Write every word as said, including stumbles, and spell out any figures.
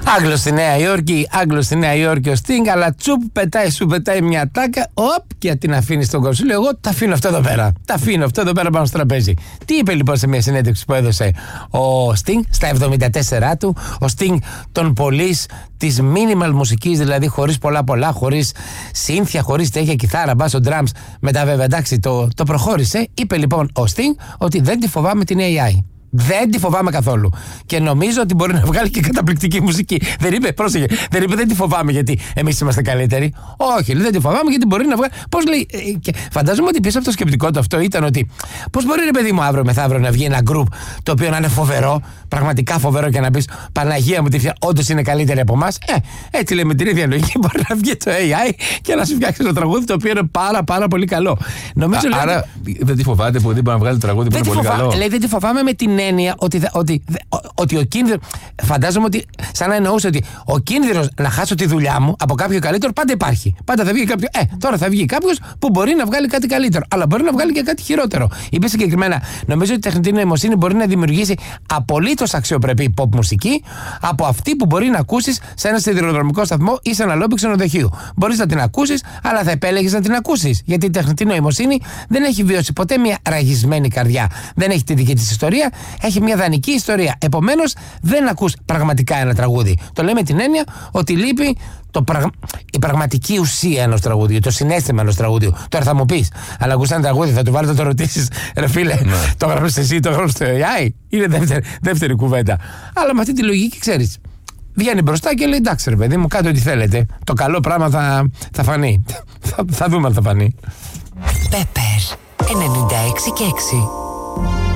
Άγγλος στη Νέα Υόρκη, Άγγλος στη Νέα Υόρκη ο Sting, αλλά τσουπ πετάει, σου πετάει μια τάκα, οπ, και την αφήνει στον κόσμο. Σου λέει: εγώ τα αφήνω αυτό εδώ πέρα. Τα αφήνω αυτό εδώ πέρα πάνω στο τραπέζι. Τι είπε λοιπόν σε μια συνέντευξη που έδωσε ο Sting στα εβδομήντα τέσσερα του, ο Sting των πολλής της minimal μουσικής, δηλαδή χωρίς πολλά πολλά, χωρίς σύνθια, χωρίς τέτοια κιθάρα, μπάσο, drums. Μετά βέβαια εντάξει το, το προχώρησε. Είπε λοιπόν ο Sting ότι δεν τη φοβάμαι την έι άι. Δεν τη φοβάμαι καθόλου. Και νομίζω ότι μπορεί να βγάλει και καταπληκτική μουσική. Δεν είπε, πρόσεχε, δεν είπε δεν τη φοβάμαι γιατί εμείς είμαστε καλύτεροι. Όχι, λέει, δεν τη φοβάμαι γιατί μπορεί να βγάλει. Πώς λέει, και φαντάζομαι ότι πίσω από το σκεπτικό του αυτό ήταν ότι πώς μπορεί, ρε παιδί μου, αύριο μεθαύριο να βγει ένα group το οποίο να είναι φοβερό, πραγματικά φοβερό, και να πει Παναγία μου, τι φτιά, όντως είναι καλύτερη από εμάς. Ε, έτσι λέει, με την ίδια λογική μπορεί να βγει το έι άι και να σου φτιάξει το τραγούδι το οποίο είναι πάρα πάρα πολύ καλό. Νομίζω, Α, άρα λέει, δεν τη φοβάται που δεν μπορεί να βγάλει το τραγούδι που είναι πολύ φοβά, καλό. Λέει, δεν τη φοβάμαι με την έννοια ότι, ότι, ότι ο κίνδυνος. Φαντάζομαι ότι σαν να εννοούσε ότι ο κίνδυνος να χάσω τη δουλειά μου από κάποιο καλύτερο πάντα υπάρχει. Πάντα θα βγει κάποιο. Ε, τώρα θα βγει κάποιο που μπορεί να βγάλει κάτι καλύτερο, αλλά μπορεί να βγάλει και κάτι χειρότερο. Είπε συγκεκριμένα, νομίζω ότι η τεχνητή νοημοσύνη μπορεί να δημιουργήσει απολύτως αξιοπρεπή pop μουσική από αυτή που μπορεί να ακούσεις σε ένα σιδηροδρομικό σταθμό ή σε ένα λόμπι ξενοδοχείου. Μπορείς να την ακούσεις, αλλά θα επέλεγες να την ακούσεις. Γιατί η τεχνητή νοημοσύνη δεν έχει βιώσει ποτέ μια ραγισμένη καρδιά. Δεν έχει τη δική της ιστορία, έχει μια δανεική ιστορία. Επομένως, δεν ακούς πραγματικά ένα τραγούδι. Το λέμε την έννοια ότι λείπει το πραγ... η πραγματική ουσία ενός τραγουδιού, το συναίσθημα ενός τραγουδιού. Τώρα θα μου πεις, αν ακούς ένα τραγούδι, θα του βάλεις να το ρωτήσεις, ρε φίλε, ναι. Το έγραψες εσύ, το έγραψες στο έι άι. Είναι δεύτερη, δεύτερη κουβέντα. Αλλά με αυτή τη λογική, ξέρεις, βγαίνει μπροστά και λέει: εντάξει, ρε παιδί μου, κάντε ό,τι θέλετε. Το καλό πράγμα θα, θα φανεί. θα, θα δούμε αν θα φανεί. Pepper ενενήντα έξι και έξι.